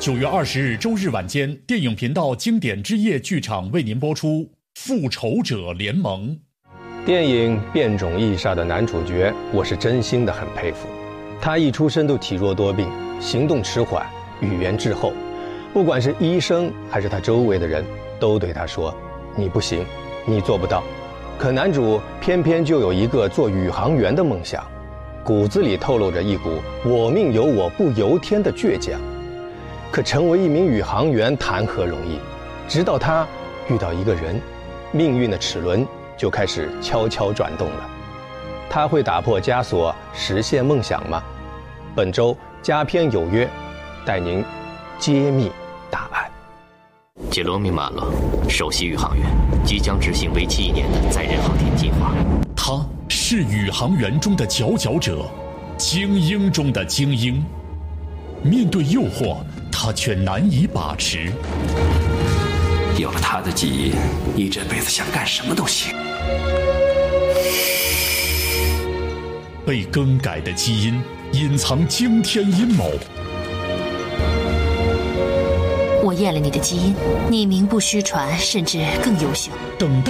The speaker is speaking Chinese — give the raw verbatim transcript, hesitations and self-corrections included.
九月二十日周日晚间，电影频道经典之夜剧场为您播出《复仇者联盟》。 电影变种异煞的男主角，我是真心的很佩服。他一出生就体弱多病，行动迟缓，语言滞后。不管是医生还是他周围的人，都对他说：“你不行，你做不到。”可男主偏偏就有一个做宇航员的梦想，骨子里透露着一股“我命由我不由天”的倔强。可成为一名宇航员谈何容易？直到他遇到一个人，命运的齿轮就开始悄悄转动了。他会打破枷锁，实现梦想吗？本周佳片有约，带您揭秘答案。 杰罗米·马勒，首席宇航员，即将执行为期一年的载人航天计划。 他是宇航员中的佼佼者，精英中的精英。面对诱惑，他却难以把持。 有了他的基因，你这辈子想干什么都行。 被更改的基因隐藏惊天阴谋。 我验了你的基因，你名不虚传，甚至更优秀。 等待